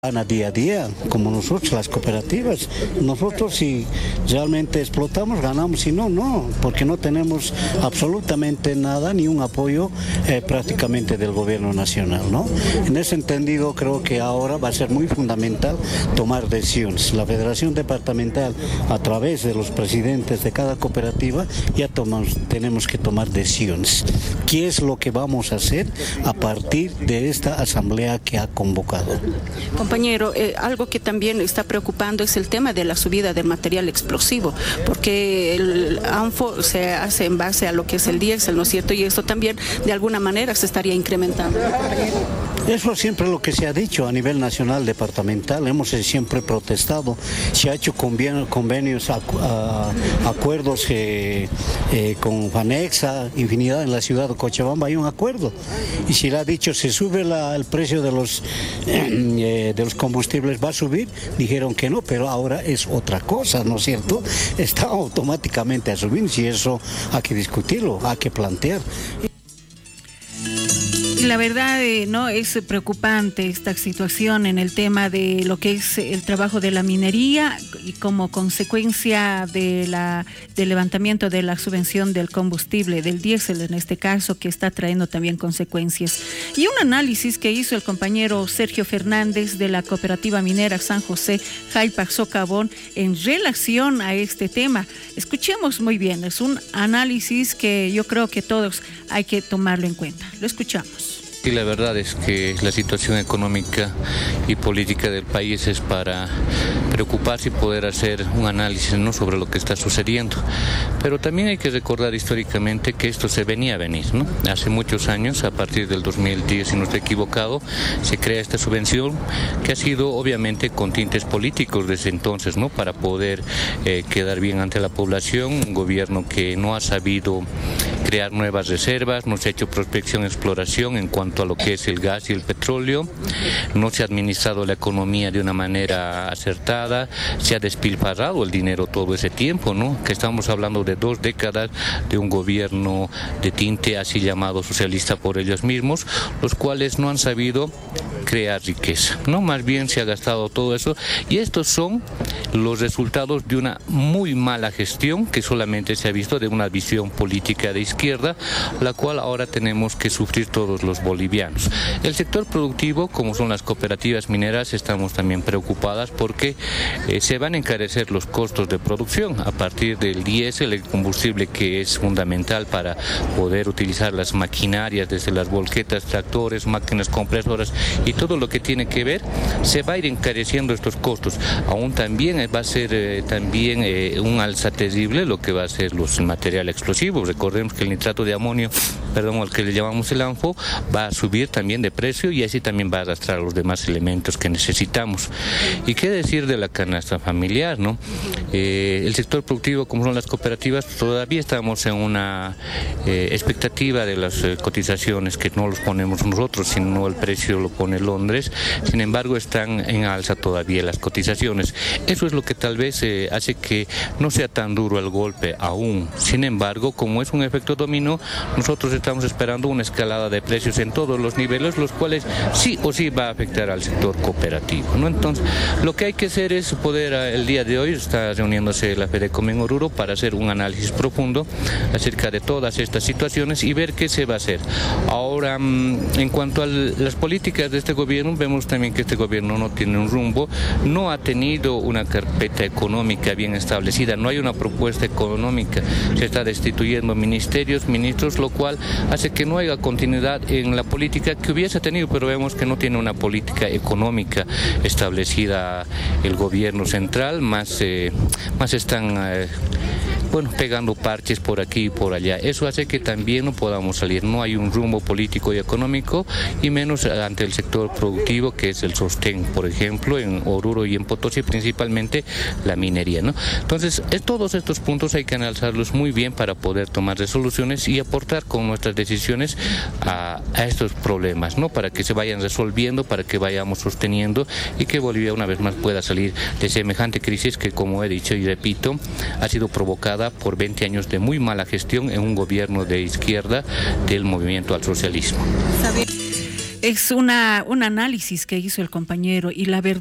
Gana día a día, como nosotros, las cooperativas. Nosotros si realmente explotamos, ganamos, si no, no, porque no tenemos absolutamente nada, ni un apoyo prácticamente del gobierno nacional, ¿no? En ese entendido creo que ahora va a ser muy fundamental tomar decisiones. La Federación Departamental, a través de los presidentes de cada cooperativa, ya tenemos que tomar decisiones. ¿Qué es lo que vamos a hacer a partir de esta asamblea que ha convocado? Compañero, algo que también está preocupando es el tema de la subida del material explosivo, porque el ANFO se hace en base a lo que es el diésel, ¿no es cierto? Y esto también de alguna manera se estaría incrementando. Eso siempre lo que se ha dicho a nivel nacional, departamental, hemos siempre protestado. Se ha hecho convenios, acuerdos con Fanexa, infinidad en la ciudad de Cochabamba hay un acuerdo. Y si le ha dicho se sube el precio de los combustibles, va a subir, dijeron que no, pero ahora es otra cosa, ¿no es cierto? Está automáticamente a subir, si eso hay que discutirlo, hay que plantear. La verdad, no es preocupante esta situación en el tema de lo que es el trabajo de la minería y como consecuencia del levantamiento de la subvención del combustible, del diésel en este caso, que está trayendo también consecuencias. Y un análisis que hizo el compañero Sergio Fernández de la cooperativa minera San José Jaipac Socavón en relación a este tema. Escuchemos muy bien, es un análisis que yo creo que todos hay que tomarlo en cuenta. Lo escuchamos. Sí, la verdad es que la situación económica y política del país es para preocuparse y poder hacer un análisis, ¿no?, sobre lo que está sucediendo. Pero también hay que recordar históricamente que esto se venía a venir, ¿no? Hace muchos años, a partir del 2010, si no estoy equivocado, se crea esta subvención que ha sido obviamente con tintes políticos desde entonces, ¿no?, para poder quedar bien ante la población. Un gobierno que no ha sabido crear nuevas reservas, no se ha hecho prospección y exploración en cuanto a lo que es el gas y el petróleo, no se ha administrado la economía de una manera acertada, se ha despilfarrado el dinero todo ese tiempo, ¿no? Que estamos hablando de 2 décadas de un gobierno de tinte así llamado socialista por ellos mismos, los cuales no han sabido crear riqueza, ¿no? Más bien se ha gastado todo eso y estos son los resultados de una muy mala gestión que solamente se ha visto de una visión política de izquierda, la cual ahora tenemos que sufrir todos los bolivianos. El sector productivo, como son las cooperativas mineras, estamos también preocupadas porque se van a encarecer los costos de producción a partir del diésel, el combustible que es fundamental para poder utilizar las maquinarias, desde las volquetas, tractores, máquinas compresoras y todo lo que tiene que ver, se va a ir encareciendo estos costos. Aún también va a ser un alza terrible lo que va a ser el material explosivo. Recordemos que el nitrato de amonio, al que le llamamos el ANFO, va a subir también de precio y así también va a arrastrar los demás elementos que necesitamos. ¿Y qué decir de la canasta familiar, no? El sector productivo, como son las cooperativas, todavía estamos en una expectativa de las cotizaciones que no los ponemos nosotros, sino el precio lo pone Londres. Sin embargo, están en alza todavía las cotizaciones. Eso es lo que tal vez hace que no sea tan duro el golpe aún. Sin embargo, como es un efecto dominó, nosotros estamos esperando una escalada de precios en todos los niveles, los cuales sí o sí va a afectar al sector cooperativo, ¿no? Entonces, lo que hay que hacer es poder, el día de hoy está reuniéndose la FEDECOM en Oruro para hacer un análisis profundo acerca de todas estas situaciones y ver qué se va a hacer. Ahora, en cuanto a las políticas de este gobierno, vemos también que este gobierno no tiene un rumbo, no ha tenido una carpeta económica bien establecida, no hay una propuesta económica, se está destituyendo ministerios, ministros, lo cual hace que no haya continuidad en la política que hubiese tenido, pero vemos que no tiene una política económica establecida el gobierno central, más están pegando parches por aquí y por allá. Eso hace que también no podamos salir, no hay un rumbo político y económico, y menos ante el sector productivo que es el sostén, por ejemplo, en Oruro y en Potosí, principalmente la minería, ¿no? Entonces, todos estos puntos hay que analizarlos muy bien para poder tomar resoluciones y aportar con nuestras decisiones a estos problemas, ¿no? Para que se vayan resolviendo, para que vayamos sosteniendo y que Bolivia una vez más pueda salir de semejante crisis que, como he dicho y repito, ha sido provocada por 20 años de muy mala gestión en un gobierno de izquierda del movimiento al socialismo. Es un análisis que hizo el compañero y la verdad